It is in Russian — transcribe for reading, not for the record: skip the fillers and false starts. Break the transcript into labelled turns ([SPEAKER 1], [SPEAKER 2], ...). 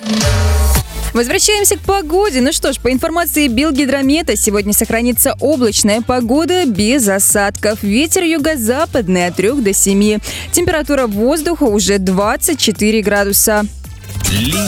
[SPEAKER 1] Возвращаемся к погоде. Ну что ж, по информации Белгидромета, сегодня сохранится облачная погода без осадков. Ветер юго-западный от 3 до 7. Температура воздуха уже 24 градуса.